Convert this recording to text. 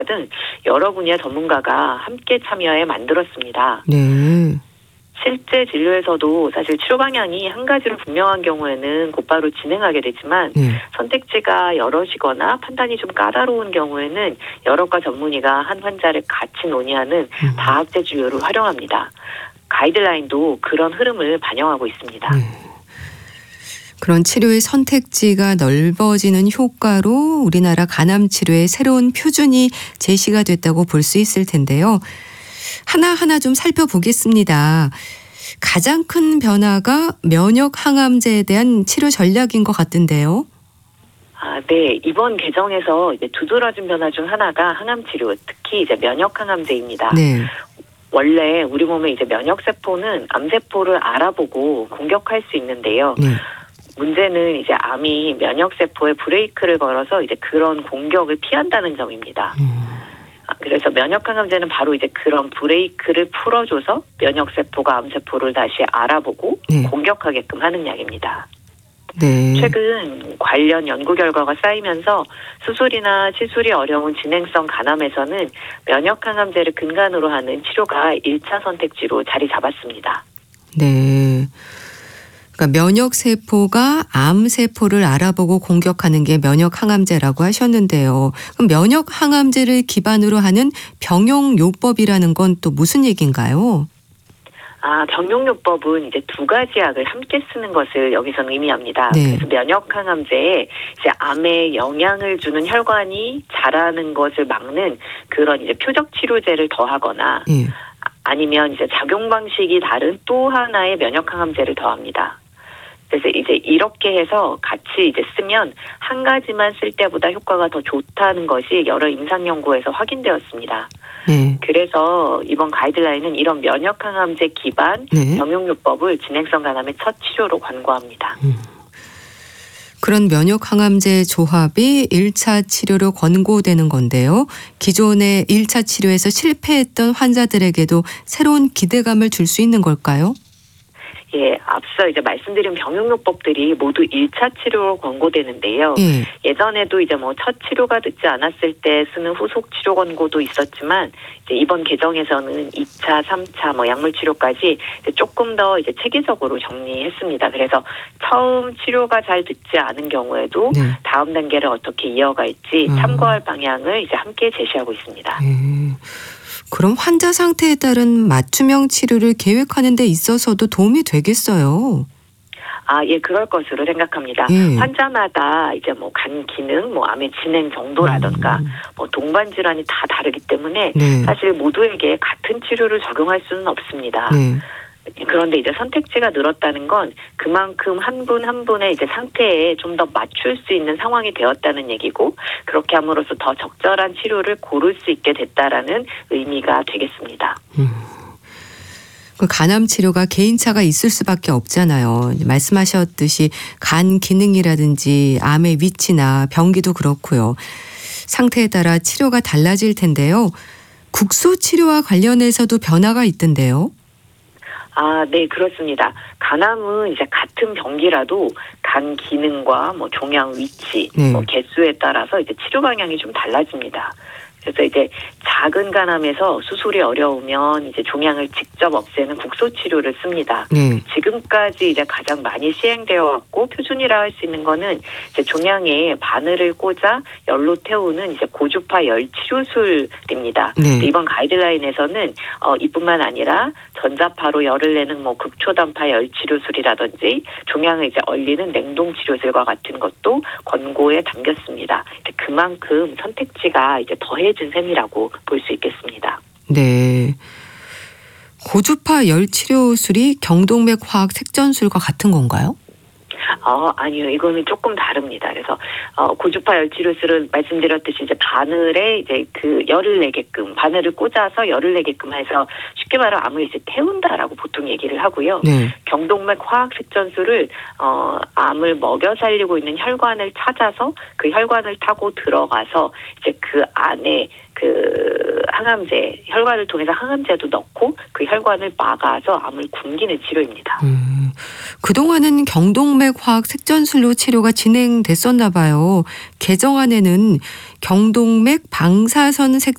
등 여러 분야 전문가가 함께 참여해 만들었습니다. 네. 실제 진료에서도 사실 치료 방향이 한 가지로 분명한 경우에는 곧바로 진행하게 되지만 네. 선택지가 여럿이거나 판단이 좀 까다로운 경우에는 여러과 전문의가 한 환자를 같이 논의하는 다학제 진료를 활용합니다. 가이드라인도 그런 흐름을 반영하고 있습니다. 네. 그런 치료의 선택지가 넓어지는 효과로 우리나라 간암 치료의 새로운 표준이 제시가 됐다고 볼 수 있을 텐데요. 하나하나 좀 살펴보겠습니다. 가장 큰 변화가 면역 항암제에 대한 치료 전략인 것 같은데요. 네. 이번 개정에서 이제 두드러진 변화 중 하나가 항암 치료, 특히 이제 면역 항암제입니다. 네. 원래 우리 몸의 이제 면역 세포는 암세포를 알아보고 공격할 수 있는데요. 네. 문제는 이제 암이 면역 세포에 브레이크를 걸어서 이제 그런 공격을 피한다는 점입니다. 그래서 면역 항암제는 바로 이제 그런 브레이크를 풀어줘서 면역 세포가 암 세포를 다시 알아보고 네. 공격하게끔 하는 약입니다. 네. 최근 관련 연구 결과가 쌓이면서 수술이나 시술이 어려운 진행성 간암에서는 면역 항암제를 근간으로 하는 치료가 1차 선택지로 자리 잡았습니다. 네. 그러니까 면역 세포가 암 세포를 알아보고 공격하는 게 면역 항암제라고 하셨는데요. 그럼 면역 항암제를 기반으로 하는 병용요법이라는 건 또 무슨 얘기인가요? 병용요법은 이제 두 가지 약을 함께 쓰는 것을 여기서는 의미합니다. 네. 그래서 면역 항암제에 이제 암에 영향을 주는 혈관이 자라는 것을 막는 그런 이제 표적 치료제를 더하거나 예. 아니면 이제 작용 방식이 다른 또 하나의 면역 항암제를 더합니다. 그래서 이제 이렇게 해서 같이 이제 쓰면 한 가지만 쓸 때보다 효과가 더 좋다는 것이 여러 임상 연구에서 확인되었습니다. 네. 그래서 이번 가이드라인은 이런 면역 항암제 기반 네. 병용요법을 진행성 간암의 첫 치료로 권고합니다. 그런 면역 항암제 조합이 1차 치료로 권고되는 건데요. 기존의 1차 치료에서 실패했던 환자들에게도 새로운 기대감을 줄 수 있는 걸까요? 예, 앞서 이제 말씀드린 병용요법들이 모두 1차 치료로 권고되는데요. 예. 예전에도 이제 뭐 첫 치료가 듣지 않았을 때 쓰는 후속 치료 권고도 있었지만 이제 이번 개정에서는 2차, 3차 뭐 약물 치료까지 이제 조금 더 이제 체계적으로 정리했습니다. 그래서 처음 치료가 잘 듣지 않은 경우에도 네. 다음 단계를 어떻게 이어갈지 참고할 방향을 이제 함께 제시하고 있습니다. 그럼 환자 상태에 따른 맞춤형 치료를 계획하는 데 있어서도 도움이 되겠어요. 예, 그럴 것으로 생각합니다. 예. 환자마다 이제 뭐 간 기능, 뭐 암의 진행 정도라든가 뭐 동반 질환이 다 다르기 때문에 네. 사실 모두에게 같은 치료를 적용할 수는 없습니다. 네. 그런데 이제 선택지가 늘었다는 건 그만큼 한 분 한 분의 이제 상태에 좀 더 맞출 수 있는 상황이 되었다는 얘기고 그렇게 함으로써 더 적절한 치료를 고를 수 있게 됐다라는 의미가 되겠습니다. 그 간암 치료가 개인차가 있을 수밖에 없잖아요. 말씀하셨듯이 간 기능이라든지 암의 위치나 병기도 그렇고요. 상태에 따라 치료가 달라질 텐데요. 국소 치료와 관련해서도 변화가 있던데요. 네, 그렇습니다. 간암은 이제 같은 병기라도 간 기능과 뭐 종양 위치, 네. 뭐 개수에 따라서 이제 치료 방향이 좀 달라집니다. 그래서 이제 작은 간암에서 수술이 어려우면 이제 종양을 직접 없애는 국소 치료를 씁니다. 네. 지금까지 이제 가장 많이 시행되어 왔고 표준이라 할 수 있는 거는 이제 종양에 바늘을 꽂아 열로 태우는 이제 고주파 열 치료술입니다. 네. 이번 가이드라인에서는 이뿐만 아니라 전자파로 열을 내는 뭐 극초단파 열 치료술이라든지 종양을 이제 얼리는 냉동 치료술과 같은 것도 권고에 담겼습니다. 그만큼 선택지가 이제 더해진 셈이라고 볼 수 있겠습니다. 네. 고주파 열 치료술이 경동맥 화학 색전술과 같은 건가요? 아니요. 이거는 조금 다릅니다. 그래서 고주파 열 치료술은 말씀드렸듯이 이제 바늘에 이제 그 열을 내게끔 바늘을 꽂아서 열을 내게끔 해서 쉽게 말하면 암을 이제 태운다라고 보통 얘기를 하고요. 네. 경동맥 화학 색전술을 암을 먹여 살리고 있는 혈관을 찾아서 그 혈관을 타고 들어가서 이제 그 안에 그 항암제 혈관을 통해서 항암제도 넣고 그 혈관을 막아서 암을 굶기는 치료입니다. 그동안은 경동맥 화학 색전술로 치료가 진행됐었나 봐요. 개정안에는 경동맥 방사선 색